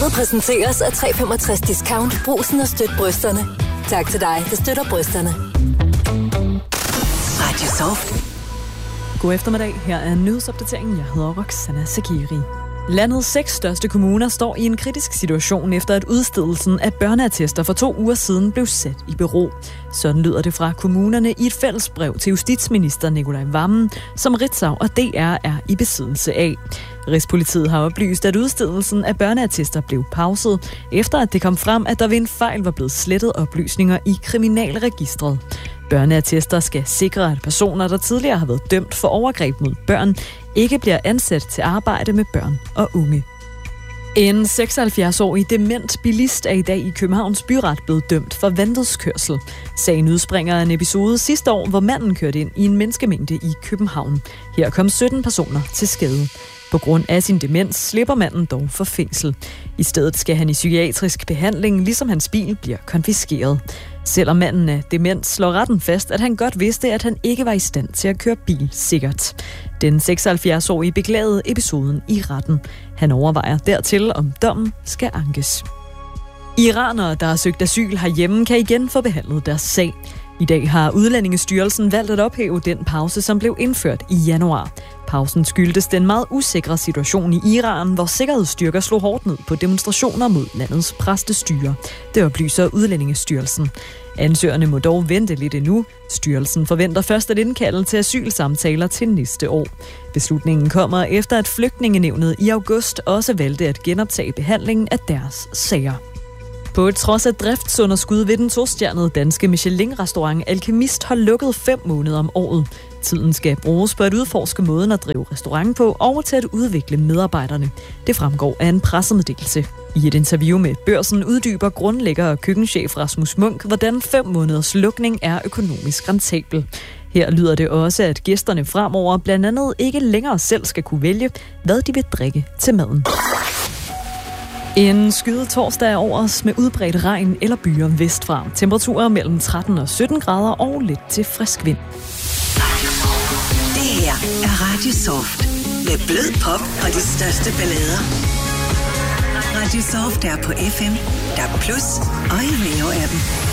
Showet præsenteres af 365 Discount. Brugsen og støt brysterne. Tak til dig, der støtter brysterne. Radio Soft. God eftermiddag. Her er nyhedsopdateringen. Jeg hedder Roxana Sakiri. Landets 6 største kommuner står i en kritisk situation efter at udstedelsen af børneattester for 2 uger siden blev sat i bero. Sådan lyder det fra kommunerne i et fælles brev til justitsminister Nicolai Wammen, som Ritzau og DR er i besiddelse af. Rigspolitiet har oplyst, at udstedelsen af børneattester blev pauset, efter at det kom frem, at der ved en fejl var blevet slettet oplysninger i kriminalregistret. Børneattester skal sikre, at personer, der tidligere har været dømt for overgreb mod børn, ikke bliver ansat til arbejde med børn og unge. En 76-årig dement bilist er i dag i Københavns Byret blevet dømt for vanvidskørsel. Sagen udspringer af en episode sidste år, hvor manden kørte ind i en menneskemængde i København. Her kom 17 personer til skade. På grund af sin demens slipper manden dog for fængsel. I stedet skal han i psykiatrisk behandling, ligesom hans bil bliver konfiskeret. Selvom manden er dement, slår retten fast, at han godt vidste, at han ikke var i stand til at køre bil sikkert. Den 76-årige beklagede episoden i retten. Han overvejer dertil, om dommen skal ankes. Iranere, der har søgt asyl herhjemme, kan igen få behandlet deres sag. I dag har Udlændingestyrelsen valgt at ophæve den pause, som blev indført i januar. Pausen skyldtes den meget usikre situation i Iran, hvor sikkerhedsstyrker slog hårdt ned på demonstrationer mod landets præstestyre. Det oplyser Udlændingestyrelsen. Ansøgerne må dog vente lidt endnu. Styrelsen forventer først at indkalde til asylsamtaler til næste år. Beslutningen kommer efter, at Flygtningenævnet i august også valgte at genoptage behandlingen af deres sager. På et trods af driftsunderskud ved den 2-stjernede danske Michelin-restaurant Alkemist har lukket 5 måneder om året. Tiden skal bruges på at udforske måden at drive restaurant på og til at udvikle medarbejderne. Det fremgår af en pressemeddelelse. I et interview med Børsen uddyber grundlægger og køkkenchef Rasmus Munk, hvordan 5 måneders lukning er økonomisk rentabel. Her lyder det også, at gæsterne fremover blandt andet ikke længere selv skal kunne vælge, hvad de vil drikke til maden. En skyet torsdag er over os med udbredt regn eller byer vestfra. Temperaturer mellem 13 og 17 grader og lidt til frisk vind. Det her er Radio Soft. Med blød pop og de største ballader. Radio Soft er på FM, DAB+ og i Radio-appen.